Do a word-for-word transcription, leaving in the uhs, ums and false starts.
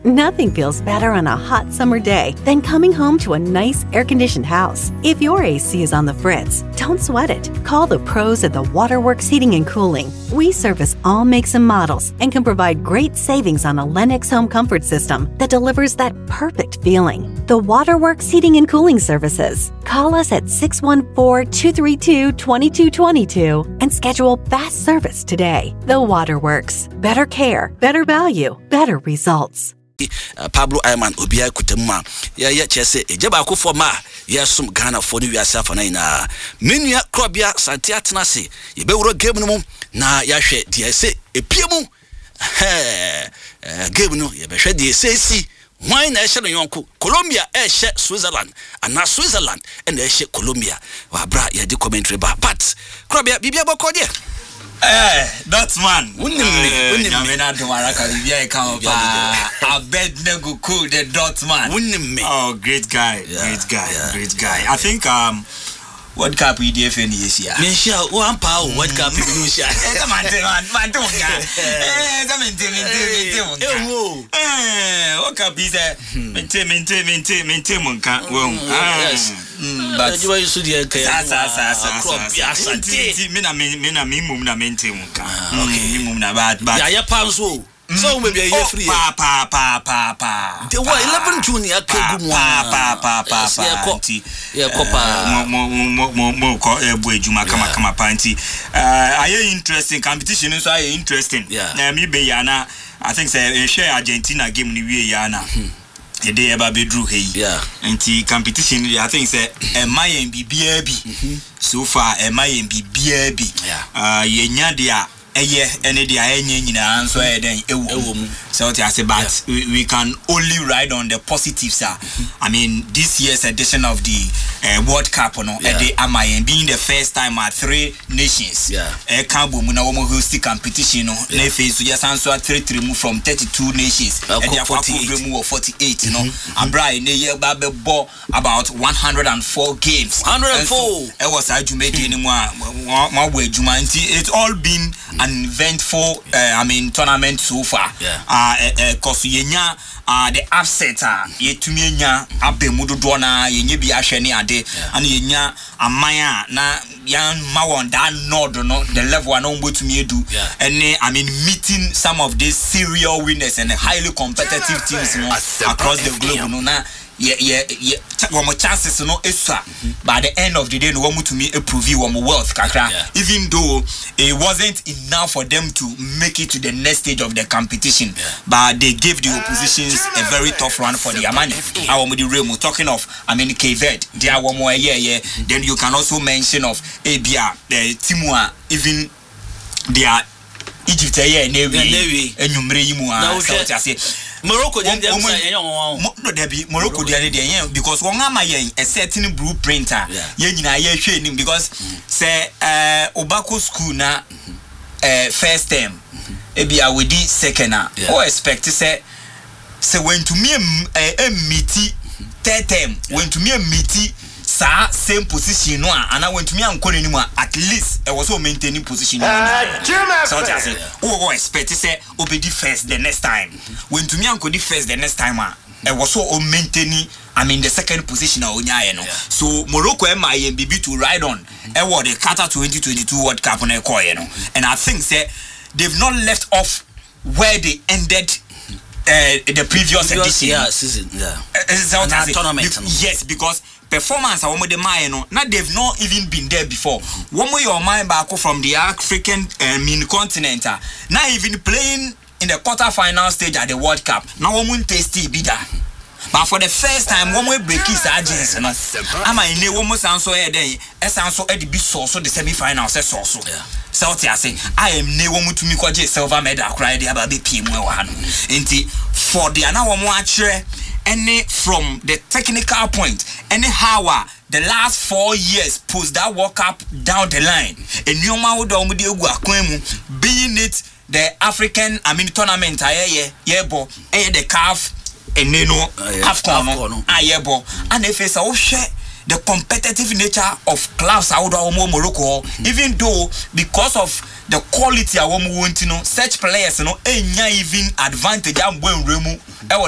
Nothing feels better on a hot summer day than coming home to a nice air-conditioned house. If your A C is on the fritz, don't sweat it. Call the pros at the Waterworks Heating and Cooling. We service all makes and models and can provide great savings on a Lennox home comfort system that delivers that perfect feeling. The Waterworks Heating and Cooling Services. Call us at six one four, two three two, two two two two and schedule fast service today. The Waterworks. Better care, better value, better results. Uh, Pablo Ayman Obia Kutema ya ya chese ejaba akofo ma ya sum Ghana for the wiasa for na menua krobia sante atenase ye bewuro game no na ya hwe de ese epiemu eh game no ye behwe de ese si why na ehye no yonko Colombia ehye Switzerland ana Switzerland and ehye Colombia wa bra ye di commentary ba but krobia bibia bokode Eh, that's man. Unimne, unimne. Na do maraka bibia e kan pa. Abednego cool the dot man. Unimne. Oh, great guy, yeah, great guy, yeah, great guy. yeah. I think um World Cup E D F N this year. Me share one pound World Cup we no share. Eh, man, man, man don't ga. Eh, that maintain maintain maintain. Eh, World Cup is maintain maintain maintain maintain monka. Well, yes. But you are used to the sa sa sa sa sa. Me na me na me mum na maintain monka. Okay, me mum na bad bad. Ya ya panso. So maybe a year free. Pa pa pa pa pa. The one eleven junior kegu mo. Pa pa pa pa pa. Yeah, kopa. Mo mo mo mo ko ebu ejuma kama kama panti. Uh, are interesting competition so are interesting. Na me be yana. I think say share Argentina game ni wie yana. E dey eba be drew hey. Yeah. Anti competition I think say e mayen bibia bi. So far e mayen bibia bi. Uh yenya dia eye ene dia enye nyina anso e den ewu so what I say but yeah. we, we can only ride on the positives ah mm-hmm. I mean this year's edition of the uh, World Cup no yeah. e dey amayen being the first time at three nations yeah e kan bo mu na wo mo host competition no yeah. na face so yes anso three three mu from thirty-two nations uh, e dey forty-eight mu forty-eight you know and Brian ne ye ba be bo about one hundred four games one hundred four e was ajumedi ni mu a ma wo ajuma nti it all been an eventful uh, I mean tournament so far. Yeah. Uh uh cause yenya uh the upset uh yetumi enya abemudo do na yenye bi ahwe ne ade and yenya amaya na yan mawon that nod no the level na ombotumi edu and I mean meeting some of these serial winners and highly competitive teams you know, across the globe no na yeah yeah yeah one more chances no extra by the end of the day no one to me approve one more wealth kakra yeah. Even though it wasn't enough for them to make it to the next stage of the competition yeah. But they gave the oppositions a very tough run for their money. Our Remo talking of I mean Cape Verde they are one more yeah yeah then you can also mention of Abia the Timua even their Egypt yeah Navy enyumre yimu ah so what I say Morocco dey dem say enyo no dey be Morocco dey dey yen because won ama yen a certain blueprint ah yen nyina ye hwe nim because say eh Obako school na eh first term e bia we di second ah o expect say say when to me eh meeti third term when to me meeti sa same position no ana when to me ankon ni mu at least e was so maintaining position no so I say o expect say obedi first the next time when to me ankon di first the next time ah e was so maintaining I mean the second position onya ye no so Morocco am I bibi to ride on e wo the Qatar twenty twenty-two World Cup na e call you know and I think say they've not left off where they ended uh, the previous, previous edition yeah season yeah uh, uh, tournament Be- yes because performance a woman de mine no now they've not even been there before one more your mind back from the African uh, mini continent uh, now even playing in the quarter final stage at the World Cup now woman tasty bida but for the first time one way break is agents no am I ne woman sound so here then e sound so e be so so the semi final say so so yeah so what I say I am ne woman to me kwaje silver medal cry dey about be P M wa no enti for the na woman actually any from the technical point anyhow uh, the last four years post that World Cup down the line and you ma would omo dey egu akwemu being it the African I mean tournament aye yeah bo eh the C A F and you know AFCON aye bo and if it's all share the competitive nature of clubs out of Morocco even though because of the quality of women want to know such players you know enya even advantage am when remu